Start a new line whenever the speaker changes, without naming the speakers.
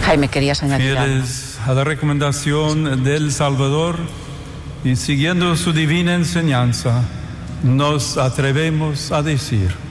Jaime, ¿querías añadir algo?
Fieles a la recomendación del Salvador y siguiendo su divina enseñanza, nos atrevemos a decir: